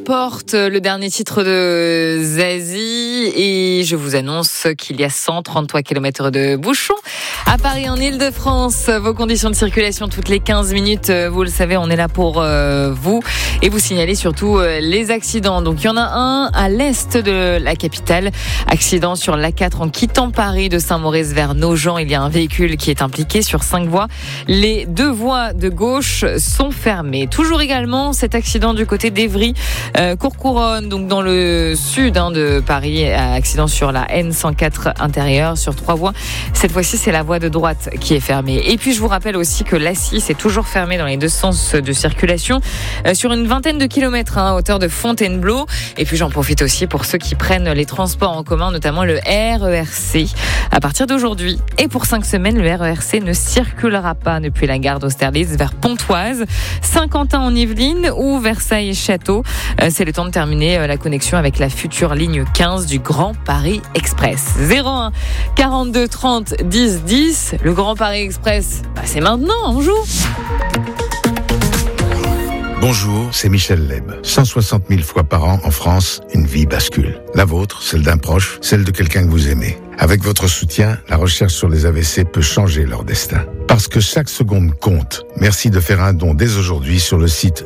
N'importe, le dernier titre de Zazie, et je vous annonce qu'il y a 133 km de bouchons à Paris en Île-de-France. Vos conditions de circulation toutes les 15 minutes, vous le savez, on est là pour vous et vous signaler surtout les accidents. Donc il y en a un à l'est de la capitale, accident sur l'A4 en quittant Paris de Saint-Maurice vers Nogent. Il y a un véhicule qui est impliqué sur 5 voies. Les 2 voies de gauche sont fermées. Toujours également cet accident du côté d'Evry, Courcouronnes, donc dans le sud de Paris, accident sur la N104 intérieure sur 3 voies. Cette fois-ci, c'est la voie de droite qui est fermée. Et puis, je vous rappelle aussi que l'A6 est toujours fermée dans les 2 sens de circulation sur une vingtaine de kilomètres à hauteur de Fontainebleau. Et puis, j'en profite aussi pour ceux qui prennent les transports en commun, notamment le RERC. À partir d'aujourd'hui et pour 5 semaines, le RERC ne circulera pas depuis la gare d'Austerlitz vers Pontoise, Saint-Quentin en Yvelines ou Versailles-Château. C'est le temps de terminer la connexion avec la future ligne 15 du Grand Paris Express. 01 42 30 10 10. Le Grand Paris Express, c'est maintenant, on joue. Bonjour, c'est Michel Leb. 160 000 fois par an en France, une vie bascule. La vôtre, celle d'un proche, celle de quelqu'un que vous aimez. Avec votre soutien, la recherche sur les AVC peut changer leur destin. Parce que chaque seconde compte. Merci de faire un don dès aujourd'hui sur le site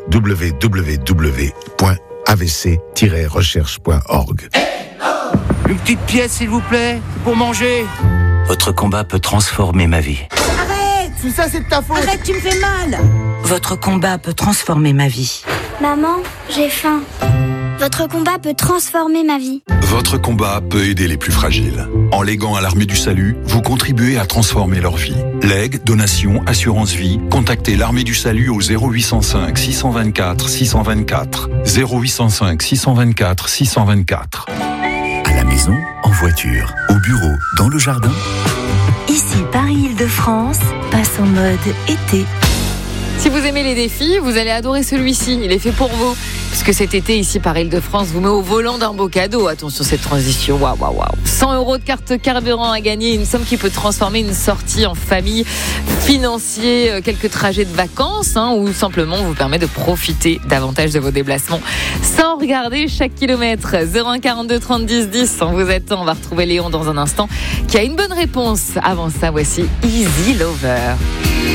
www.avc-recherche.org. Une petite pièce, s'il vous plaît, pour manger. Votre combat peut transformer ma vie. Arrête, tout ça c'est de ta faute. Arrête, tu me fais mal. Votre combat peut transformer ma vie. Maman, j'ai faim. Votre combat peut transformer ma vie. Votre combat peut aider les plus fragiles. En léguant à l'Armée du Salut, vous contribuez à transformer leur vie. Legs, donations, assurance vie, contactez l'Armée du Salut au 0805 624 624. 0805 624 624. À la maison, en voiture, au bureau, dans le jardin. Ici Paris-Île-de-France passe en mode été. Si vous aimez les défis, vous allez adorer celui-ci. Il est fait pour vous. Puisque cet été, ici, par Île-de-France, vous met au volant d'un beau cadeau. Attention, cette transition. Waouh. 100 € de carte carburant à gagner. Une somme qui peut transformer une sortie en famille, financier, quelques trajets de vacances, ou simplement vous permet de profiter davantage de vos déplacements sans regarder chaque kilomètre. 01 42 30 10 10. On vous attend. On va retrouver Léon dans un instant qui a une bonne réponse. Avant ça, voici Easy Lover.